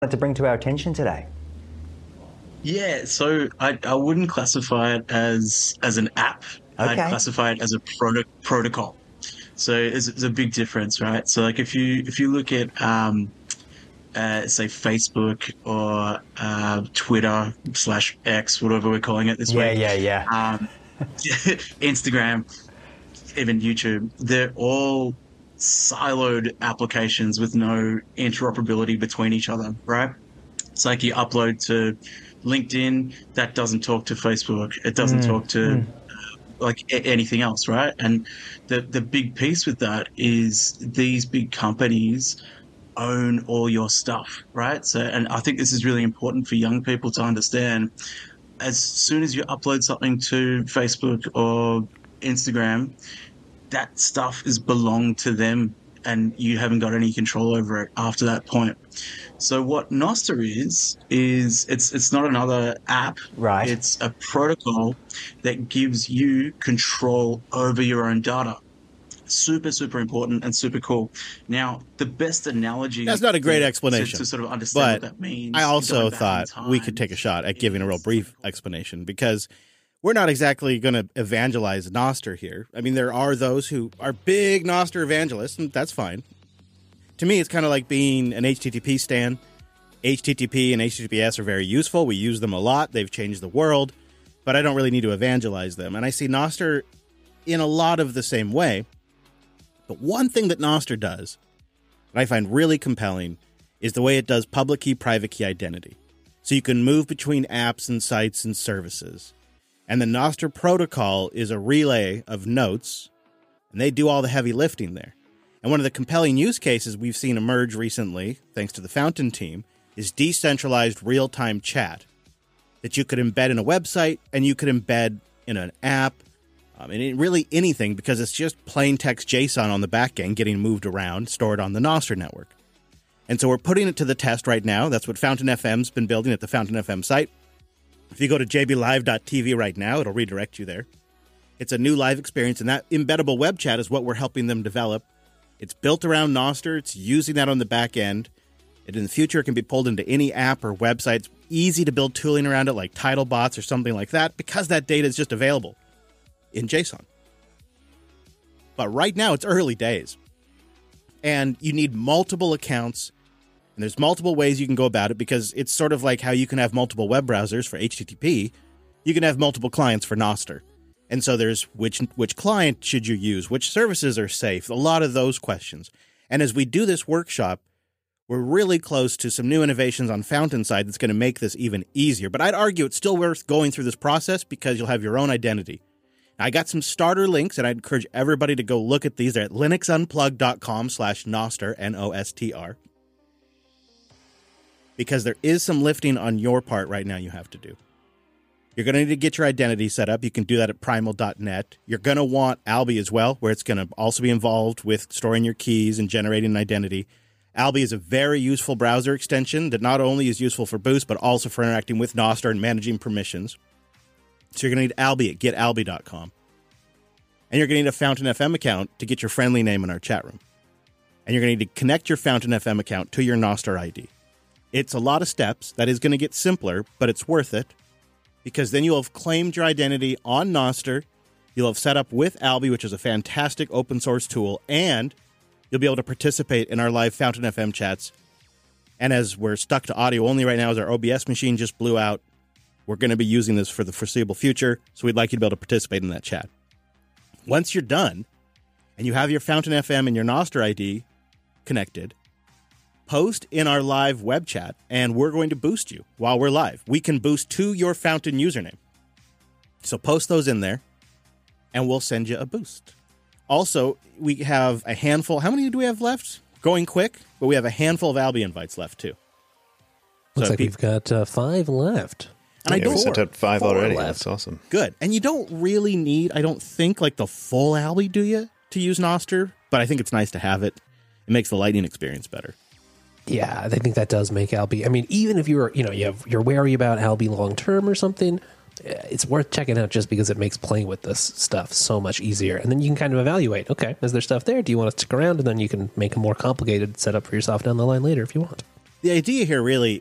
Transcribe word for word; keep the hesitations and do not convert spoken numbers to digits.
to bring to our attention today? Yeah, so I I wouldn't classify it as as an app. I'd Okay. classify it as a product protocol. So it's, it's a big difference, right? So like if you if you look at um uh, say Facebook or uh, Twitter slash X, whatever we're calling it this Yeah, week, yeah, yeah. um, Instagram, even YouTube, they're all siloed applications with no interoperability between each other, right? It's like you upload to LinkedIn, that doesn't talk to Facebook, it doesn't Mm, talk to mm. like a- anything else, right? And the the big piece with that is these big companies own all your stuff, right? So, and I think this is really important for young people to understand. As soon as you upload something to Facebook or Instagram, that stuff is belonged to them and you haven't got any control over it after that point. So what Nostr is is it's it's not another app. Right. It's a protocol that gives you control over your own data. Super, super important and super cool. Now, the best That's analogy not a great to, to, explanation, to sort of understand what but that means, I also going back in thought we could time, take a shot at giving a real is brief explanation because we're not exactly going to evangelize Nostr here. I mean, there are those who are big Nostr evangelists, and that's fine. To me, it's kind of like being an H T T P stan. H T T P and H T T P S are very useful. We use them a lot. They've changed the world, but I don't really need to evangelize them. And I see Nostr in a lot of the same way. But one thing that Nostr does that I find really compelling is the way it does public key, private key identity. So you can move between apps and sites and services. And the Nostr protocol is a relay of notes, and they do all the heavy lifting there. And one of the compelling use cases we've seen emerge recently, thanks to the Fountain team, is decentralized real-time chat that you could embed in a website and you could embed in an app, um, and in really anything because it's just plain text JSON on the back end getting moved around, stored on the Nostr network. And so we're putting it to the test right now. That's what Fountain F M's been building at the Fountain F M site. If you go to j b live dot t v right now, it'll redirect you there. It's a new live experience, and that embeddable web chat is what we're helping them develop. It's built around Nostr. It's using that on the back end. And in the future, it can be pulled into any app or website. It's easy to build tooling around it like TitleBots or something like that because that data is just available in JSON. But right now, it's early days. And you need multiple accounts. And there's multiple ways you can go about it because it's sort of like how you can have multiple web browsers for H T T P. You can have multiple clients for Nostr. And so there's which which client should you use? Which services are safe? A lot of those questions. And as we do this workshop, we're really close to some new innovations on Fountain side that's going to make this even easier. But I'd argue it's still worth going through this process because you'll have your own identity. Now, I got some starter links, and I'd encourage everybody to go look at these. They're at linuxunplugged.com slash Nostr, N O S T R. Because there is some lifting on your part right now you have to do. You're going to need to get your identity set up. You can do that at primal dot net. You're going to want Alby as well, where it's going to also be involved with storing your keys and generating an identity. Alby is a very useful browser extension that not only is useful for Boost, but also for interacting with Nostr and managing permissions. So you're going to need Alby at get alby dot com. And you're going to need a Fountain F M account to get your friendly name in our chat room. And you're going to need to connect your Fountain F M account to your Nostr I D. It's a lot of steps. That is going to get simpler, but it's worth it because then you'll have claimed your identity on Nostr. You'll have set up with Alby, which is a fantastic open source tool, and you'll be able to participate in our live Fountain F M chats. And as we're stuck to audio only right now as our O B S machine just blew out, we're going to be using this for the foreseeable future, so we'd like you to be able to participate in that chat. Once you're done, and you have your Fountain F M and your Nostr I D connected, post in our live web chat, and we're going to boost you while we're live. We can boost to your Fountain username. So post those in there, and we'll send you a boost. Also, we have a handful. How many do we have left? Going quick, but we have a handful of Alby invites left, too. Looks so like we've got uh, five left. And I yeah, don't, we sent out five four already. left. That's awesome. Good. And you don't really need, I don't think, like the full Alby, do you, to use Nostr? But I think it's nice to have it. It makes the Lightning experience better. Yeah, I think that does make Alby. I mean, even if you're, you know, you have, you're wary about Alby long term or something, it's worth checking out just because it makes playing with this stuff so much easier. And then you can kind of evaluate, okay, is there stuff there? Do you want to stick around? And then you can make a more complicated setup for yourself down the line later if you want. the idea here really